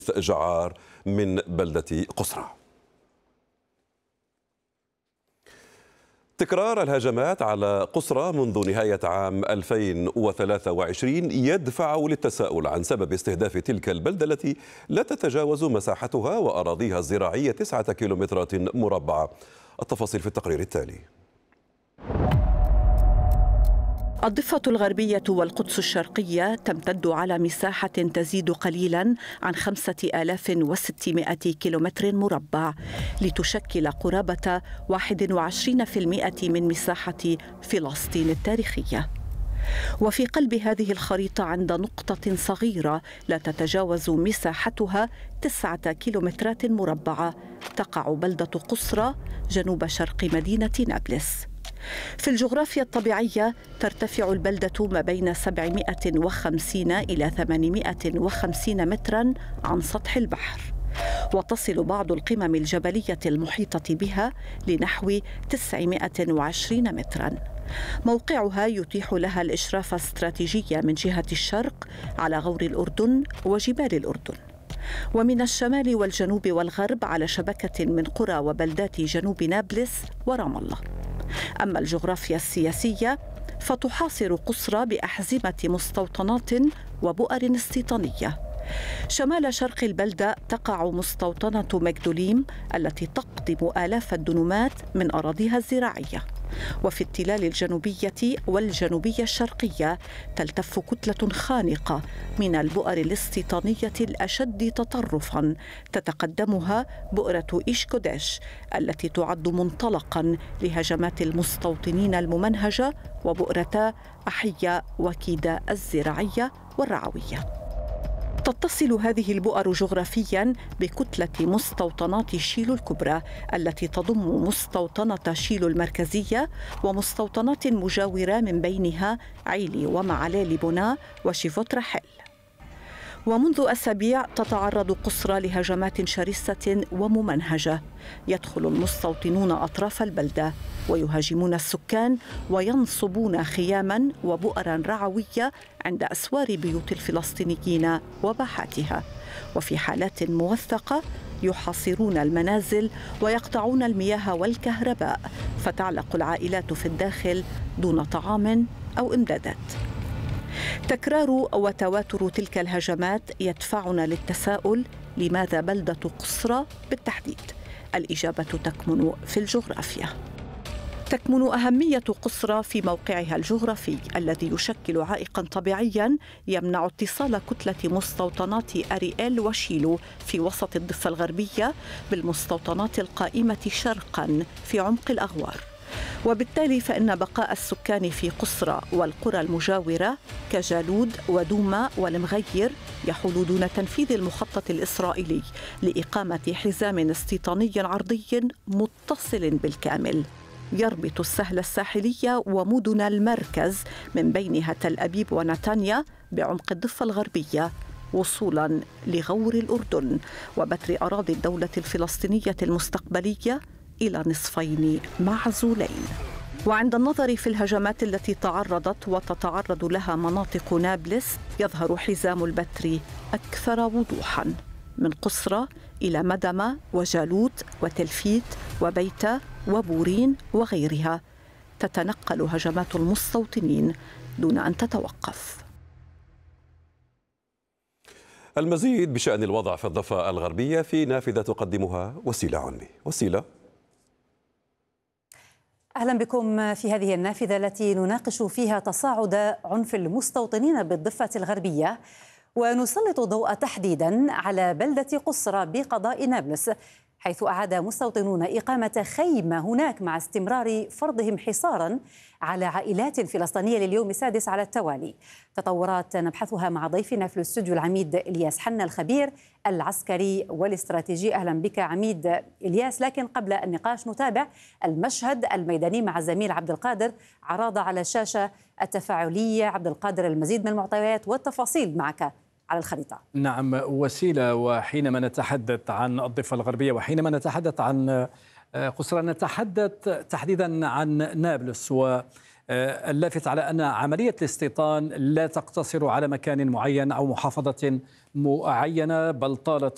جعار من بلدة قصرى. تكرار الهجمات على قصرى منذ نهاية عام 2023 يدفع للتساؤل عن سبب استهداف تلك البلدة التي لا تتجاوز مساحتها وأراضيها الزراعية 9 كيلومترات مربعة. التفاصيل في التقرير التالي. الضفة الغربية والقدس الشرقية تمتد على مساحة تزيد قليلا عن 5600 كيلومتر مربع، لتشكل قرابة 21% من مساحة فلسطين التاريخية. وفي قلب هذه الخريطة عند نقطة صغيرة لا تتجاوز مساحتها 9 كيلومترات مربعة تقع بلدة قصرى جنوب شرق مدينة نابلس. في الجغرافيا الطبيعية ترتفع البلدة ما بين 750 إلى 850 متراً عن سطح البحر، وتصل بعض القمم الجبلية المحيطة بها لنحو 920 متراً. موقعها يتيح لها الإشراف الاستراتيجي من جهة الشرق على غور الأردن وجبال الأردن، ومن الشمال والجنوب والغرب على شبكة من قرى وبلدات جنوب نابلس ورام الله. أما الجغرافيا السياسية فتحاصر قصرى بأحزمة مستوطنات وبؤر استيطانية. شمال شرق البلدة تقع مستوطنة مجدوليم التي تقضم آلاف الدنومات من أراضيها الزراعية، وفي التلال الجنوبية والجنوبية الشرقية تلتف كتلة خانقة من البؤر الاستيطانية الأشد تطرفاً تتقدمها بؤرة إيشكوديش التي تعد منطلقاً لهجمات المستوطنين الممنهجة، وبؤرتا أحية وكيدا الزراعية والرعوية. تتصل هذه البؤر جغرافياً بكتلة مستوطنات شيلو الكبرى التي تضم مستوطنة شيلو المركزية ومستوطنات مجاورة من بينها عيلي ومعلالي بونا وشيفوت رحل. ومنذ أسابيع تتعرض قصرى لهجمات شرسة وممنهجة. يدخل المستوطنون أطراف البلدة ويهاجمون السكان وينصبون خياما وبؤرا رعوية عند أسوار بيوت الفلسطينيين وباحاتها، وفي حالات موثقة يحاصرون المنازل ويقطعون المياه والكهرباء، فتعلق العائلات في الداخل دون طعام أو إمدادات. تكرار وتواتر تلك الهجمات يدفعنا للتساؤل: لماذا بلدة قصرى بالتحديد؟ الإجابة تكمن في الجغرافيا. تكمن أهمية قصرى في موقعها الجغرافي الذي يشكل عائقاً طبيعياً يمنع اتصال كتلة مستوطنات أريئيل وشيلو في وسط الضفة الغربية بالمستوطنات القائمة شرقاً في عمق الأغوار. وبالتالي فإن بقاء السكان في قصرى والقرى المجاورة كجالود ودوما والمغير يحول دون تنفيذ المخطط الإسرائيلي لإقامة حزام استيطاني عرضي متصل بالكامل يربط السهل الساحلية ومدن المركز من بينها تل أبيب ونتانيا بعمق الضفة الغربية وصولا لغور الأردن وبتر أراضي الدولة الفلسطينية المستقبلية إلى نصفين معزولين. وعند النظر في الهجمات التي تعرضت وتتعرض لها مناطق نابلس يظهر حزام البتر أكثر وضوحا، من قصرى إلى مدمة وجالوت وتلفيت وبيتة وبورين وغيرها. تتنقل هجمات المستوطنين دون أن تتوقف. المزيد بشأن الوضع في الضفة الغربية في نافذة تقدمها وسيلة عنبي. وسيلة. أهلا بكم في هذه النافذة التي نناقش فيها تصاعد عنف المستوطنين بالضفة الغربية، ونسلط الضوء تحديدا على بلدة قصرى بقضاء نابلس، حيث أعاد مستوطنون إقامة خيمة هناك مع استمرار فرضهم حصارا على عائلات فلسطينية لليوم السادس على التوالي. تطورات نبحثها مع ضيفنا في الاستوديو العميد إلياس حنا الخبير العسكري والاستراتيجي. أهلا بك عميد إلياس. لكن قبل النقاش نتابع المشهد الميداني مع الزميل عبد القادر عراضة على الشاشة التفاعلية. عبد القادر، المزيد من المعطيات والتفاصيل معك على الخريطة. نعم وسيلة، وحينما نتحدث عن الضفة الغربية وحينما نتحدث عن قصرى نتحدث تحديدا عن نابلس، واللافت على أن عملية الاستيطان لا تقتصر على مكان معين أو محافظة معينة، بل طالت